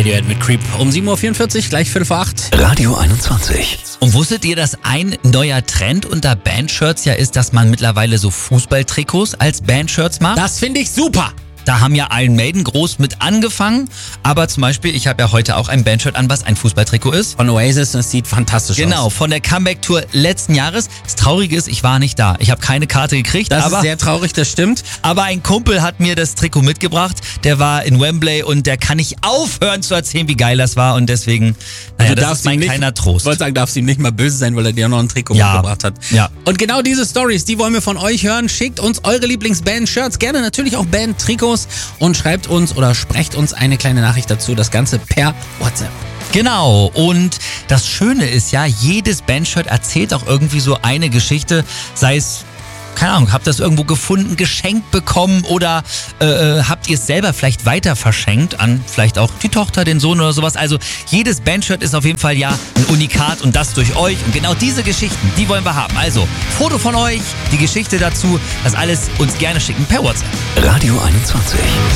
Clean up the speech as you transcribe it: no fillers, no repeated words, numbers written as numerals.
Radiohead mit Creep. Um 7.44 Uhr, gleich 7:45. Radio 21. Und wusstet ihr, dass ein neuer Trend unter Bandshirts ja ist, dass man mittlerweile so Fußballtrikots als Bandshirts macht? Das finde ich super. Da haben ja Iron Maiden groß mit angefangen. Aber zum Beispiel, ich habe ja heute auch ein Bandshirt an, was ein Fußballtrikot ist. Von Oasis, das sieht fantastisch aus. Genau, von der Comeback-Tour letzten Jahres. Das Traurige ist, ich war nicht da. Ich habe keine Karte gekriegt. Das ist sehr traurig, das stimmt. Aber ein Kumpel hat mir das Trikot mitgebracht. Der war in Wembley und der kann nicht aufhören zu erzählen, wie geil das war. Und deswegen, das ist mein kleiner Trost. Ich wollte sagen, darfst ihm nicht mal böse sein, weil er dir noch ein Trikot mitgebracht hat. Ja. Und genau diese Stories, die wollen wir von euch hören. Schickt uns eure Lieblingsband-Shirts, gerne natürlich auch Band-Trikots und schreibt uns oder sprecht uns eine kleine Nachricht dazu. Das Ganze per WhatsApp. Genau, und das Schöne ist ja, jedes Bandshirt erzählt auch irgendwie so eine Geschichte, sei es, keine Ahnung, habt ihr es irgendwo gefunden, geschenkt bekommen oder habt ihr es selber vielleicht weiter verschenkt an vielleicht auch die Tochter, den Sohn oder sowas. Also jedes Bandshirt ist auf jeden Fall ja ein Unikat und das durch euch. Und genau diese Geschichten, die wollen wir haben. Also Foto von euch, die Geschichte dazu, das alles uns gerne schicken per WhatsApp. Radio 21.